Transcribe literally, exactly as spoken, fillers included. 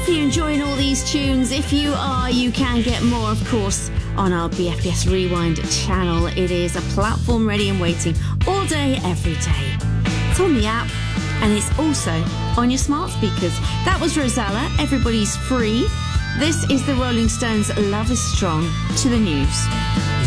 you're enjoying all these tunes. If you are, you can get more, of course, on our B F B S Rewind channel. It is a platform ready and waiting all day, every day. It's on the app and it's also on your smart speakers. That was Rosella, Everybody's Free. This is the Rolling Stones' Love is Strong. To the news.